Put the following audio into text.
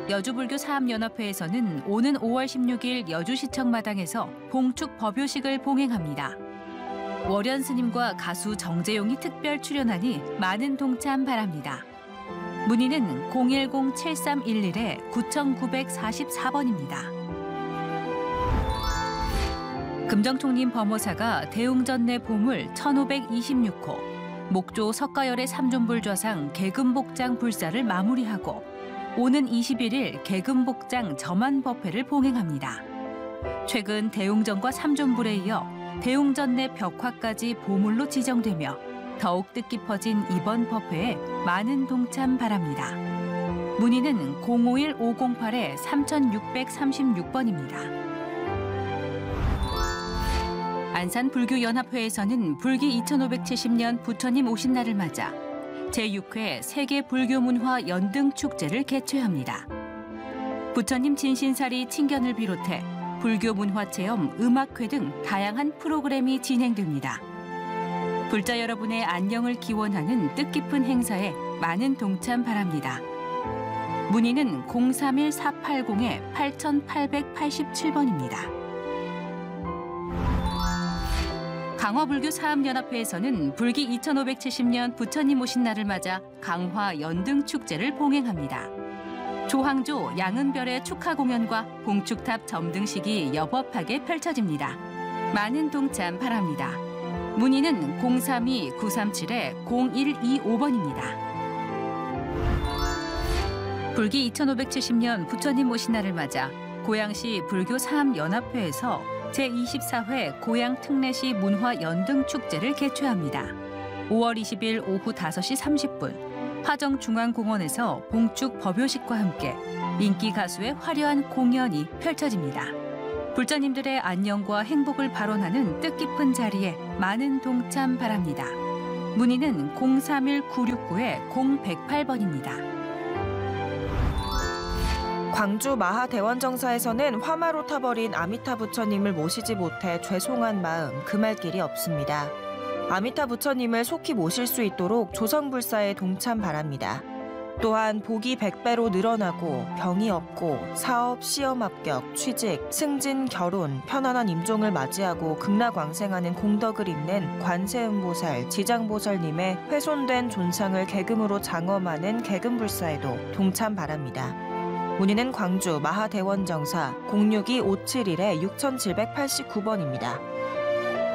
여주불교 사암연합회에서는 오는 5월 16일 여주시청 마당에서 봉축 법요식을 봉행합니다. 월연 스님과 가수 정재용이 특별 출연하니 많은 동참 바랍니다. 문의는 010-7311-9944번입니다. 금정총림 범호사가 대웅전내 보물 1526호, 목조 석가열의 삼존불좌상 개금복장 불사를 마무리하고 오는 21일 개금복장 점안법회를 봉행합니다. 최근 대웅전과 삼존불에 이어 대웅전내 벽화까지 보물로 지정되며 더욱 뜻깊어진 이번 법회에 많은 동참 바랍니다. 문의는 051-508-3636번입니다. 안산불교연합회에서는 불기 2570년 부처님 오신 날을 맞아 제6회 세계불교문화 연등축제를 개최합니다. 부처님 진신사리 친견을 비롯해 불교문화체험, 음악회 등 다양한 프로그램이 진행됩니다. 불자 여러분의 안녕을 기원하는 뜻깊은 행사에 많은 동참 바랍니다. 문의는 031-480-8887번입니다. 강화불교 사암연합회에서는 불기 2570년 부처님 오신 날을 맞아 강화 연등축제를 봉행합니다. 조항조, 양은별의 축하 공연과 봉축탑 점등식이 여법하게 펼쳐집니다. 많은 동참 바랍니다. 문의는 032-937-0125번입니다. 불기 2570년 부처님 오신 날을 맞아 고양시 불교 사암연합회에서 제24회 고양 특례시 문화 연등 축제를 개최합니다. 5월 20일 오후 5시 30분 화정중앙공원에서 봉축 법요식과 함께 인기 가수의 화려한 공연이 펼쳐집니다. 불자님들의 안녕과 행복을 발언하는 뜻깊은 자리에 많은 동참 바랍니다. 문의는 031-969-0108번입니다. 광주 마하대원정사에서는 화마로 타버린 아미타 부처님을 모시지 못해 죄송한 마음 금할 길이 없습니다. 아미타 부처님을 속히 모실 수 있도록 조성불사에 동참 바랍니다. 또한 복이 100배로 늘어나고 병이 없고 사업, 시험 합격, 취직, 승진, 결혼, 편안한 임종을 맞이하고 극락왕생하는 공덕을 잇는 관세음보살, 지장보살님의 훼손된 존상을 계금으로 장엄하는 계금불사에도 동참 바랍니다. 문의는 광주 마하대원정사 062-571-6789번입니다.